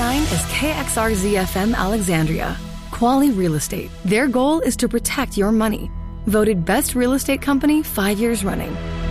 9 is KXRZ-FM Alexandria. Quali Real Estate. Their goal is to protect your money. Voted Best Real Estate Company 5 years running.